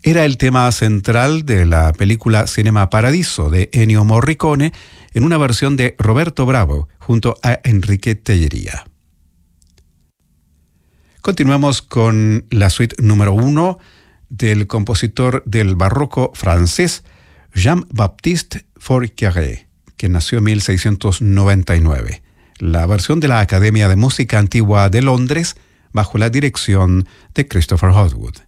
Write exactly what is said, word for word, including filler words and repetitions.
Era el tema central de la película Cinema Paradiso de Ennio Morricone en una versión de Roberto Bravo junto a Enrique Tellería. Continuamos con la suite número uno del compositor del barroco francés Jean-Baptiste Fourcade, que nació en mil seiscientos noventa y nueve. La versión de la Academia de Música Antigua de Londres bajo la dirección de Christopher Hogwood.